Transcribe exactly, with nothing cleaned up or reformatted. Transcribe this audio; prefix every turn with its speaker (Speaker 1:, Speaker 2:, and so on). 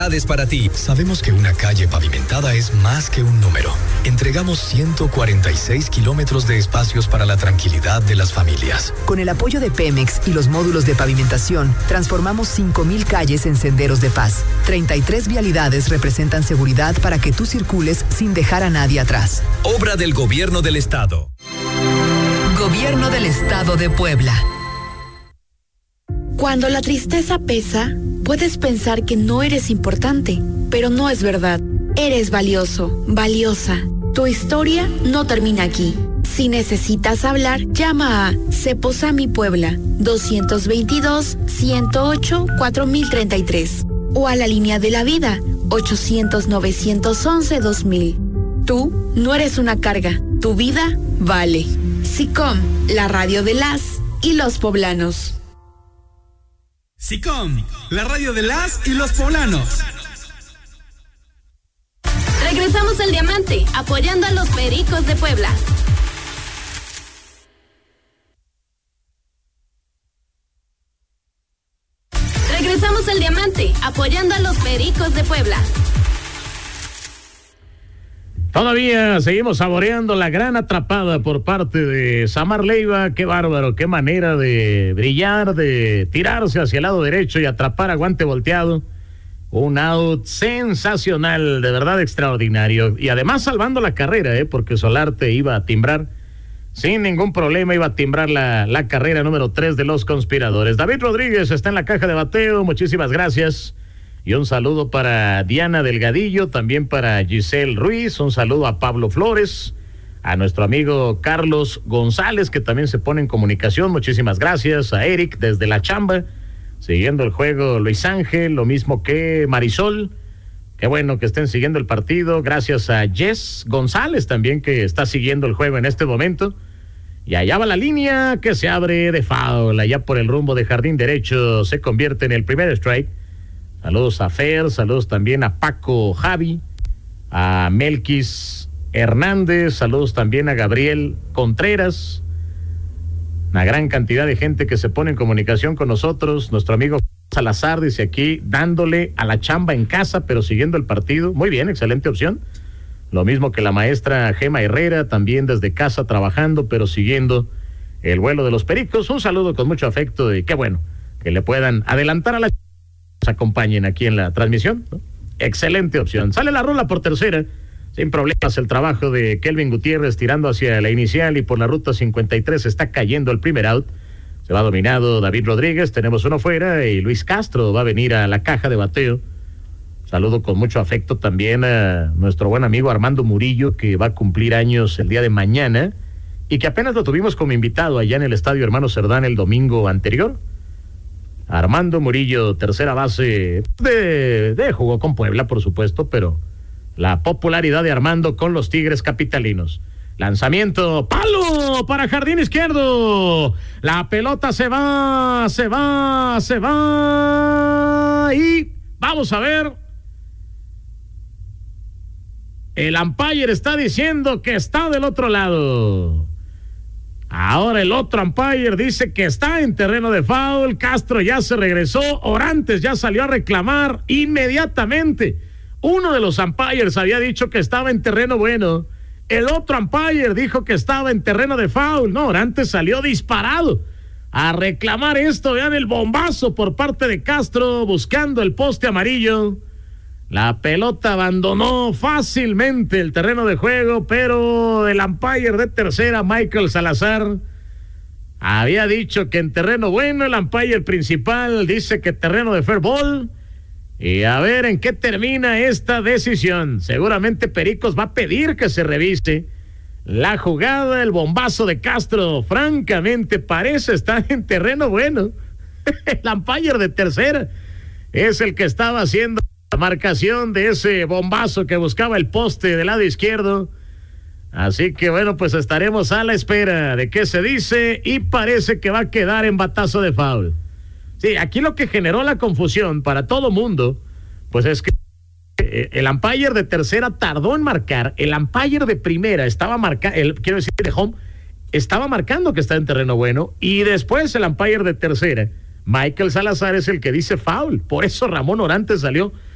Speaker 1: Para ti. Sabemos que una calle pavimentada es más que un número. Entregamos ciento cuarenta y seis kilómetros de espacios para la tranquilidad de las familias.
Speaker 2: Con el apoyo de Pemex y los módulos de pavimentación, transformamos cinco mil calles en senderos de paz. treinta y tres vialidades representan seguridad para que tú circules sin dejar a nadie atrás.
Speaker 1: Obra del Gobierno del Estado.
Speaker 2: Gobierno del Estado de Puebla.
Speaker 3: Cuando la tristeza pesa, puedes pensar que no eres importante, pero no es verdad. Eres valioso, valiosa. Tu historia no termina aquí. Si necesitas hablar, llama a Ceposami Puebla doscientos veintidós, ciento ocho, cuatro mil treinta y tres o a la línea de la vida ochocientos, novecientos once, dos mil. Tú no eres una carga, tu vida vale. SICOM, la radio de las y los poblanos.
Speaker 4: SICOM, la radio de las y los poblanos.
Speaker 5: Regresamos al Diamante, apoyando a los Pericos de Puebla. Regresamos al Diamante, apoyando a los Pericos de Puebla.
Speaker 6: Todavía seguimos saboreando la gran atrapada por parte de Samar Leiva. Qué bárbaro, qué manera de brillar, de tirarse hacia el lado derecho y atrapar a guante volteado. Un out sensacional, de verdad extraordinario. Y además salvando la carrera, ¿eh? Porque Solarte iba a timbrar, sin ningún problema, iba a timbrar la, la carrera número tres de los conspiradores. David Rodríguez está en la caja de bateo, muchísimas gracias. Y un saludo para Diana Delgadillo, también para Giselle Ruiz, un saludo a Pablo Flores, a nuestro amigo Carlos González, que también se pone en comunicación, muchísimas gracias, a Eric desde la chamba, siguiendo el juego Luis Ángel, lo mismo que Marisol, qué bueno que estén siguiendo el partido, gracias a Jess González también, que está siguiendo el juego en este momento, y allá va la línea que se abre de foul, allá por el rumbo de jardín derecho, se convierte en el primer strike. Saludos a Fer, saludos también a Paco Javi, a Melquis Hernández, saludos también a Gabriel Contreras, una gran cantidad de gente que se pone en comunicación con nosotros. Nuestro amigo Salazar dice aquí, dándole a la chamba en casa, pero siguiendo el partido. Muy bien, excelente opción. Lo mismo que la maestra Gema Herrera, también desde casa trabajando, pero siguiendo el vuelo de los Pericos. Un saludo con mucho afecto y qué bueno que le puedan adelantar a la nos acompañen aquí en la transmisión, ¿no? Excelente opción. Sale la rola por tercera, sin problemas el trabajo de Kelvin Gutiérrez tirando hacia la inicial y por la ruta cincuenta y tres está cayendo el primer out. Se va dominado David Rodríguez, tenemos uno fuera y Luis Castro va a venir a la caja de bateo. Saludo con mucho afecto también a nuestro buen amigo Armando Murillo, que va a cumplir años el día de mañana y que apenas lo tuvimos como invitado allá en el Estadio Hermano Cerdán el domingo anterior. Armando Murillo, tercera base, de, de jugó con Puebla, por supuesto, pero la popularidad de Armando con los Tigres capitalinos. Lanzamiento, palo para jardín izquierdo. La pelota se va, se va, se va. Y vamos a ver. El umpire está diciendo que está del otro lado. Ahora el otro umpire dice que está en terreno de foul. Castro ya se regresó. Orantes ya salió a reclamar inmediatamente. Uno de los umpires había dicho que estaba en terreno bueno. El otro umpire dijo que estaba en terreno de foul. No, Orantes salió disparado a reclamar esto. Vean el bombazo por parte de Castro buscando el poste amarillo. La pelota abandonó fácilmente el terreno de juego, pero el umpire de tercera, Michael Salazar, había dicho que en terreno bueno. El umpire principal dice que terreno de fair ball. Y a ver en qué termina esta decisión. Seguramente Pericos va a pedir que se revise la jugada, el bombazo de Castro. Francamente parece estar en terreno bueno. El umpire de tercera es el que estaba haciendo la marcación de ese bombazo que buscaba el poste del lado izquierdo. Así que bueno, pues estaremos a la espera de qué se dice y parece que va a quedar en batazo de foul. Sí, aquí lo que generó la confusión para todo mundo, pues es que el umpire de tercera tardó en marcar, el umpire de primera estaba marcando, quiero decir de home, estaba marcando que está en terreno bueno, y después el umpire de tercera, Michael Salazar, es el que dice foul. Por eso Ramón Orantes salió